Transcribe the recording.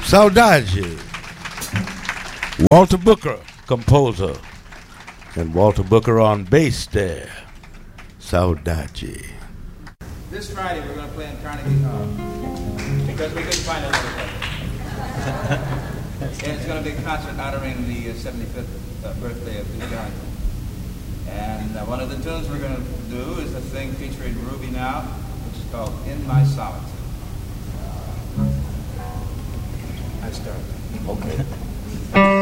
Saudade. Walter Booker, composer. And Walter Booker on bass there. Saudade. This Friday we're going to play in Carnegie Hall because we couldn't find another place. And it's going to be a concert honoring the 75th birthday of Billy Johnson. And one of the tunes we're going to do is a thing featuring Ruby now, which is called In My Solitude. I start. Okay.